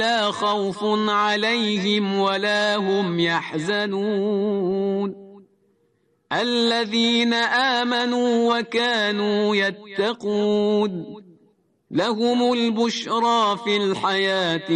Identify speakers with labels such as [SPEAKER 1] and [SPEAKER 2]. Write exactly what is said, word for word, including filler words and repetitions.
[SPEAKER 1] لا خوف عليهم ولا هم يحزنون الذين آمنوا وكانوا يتقون لهم البشرى في الحياة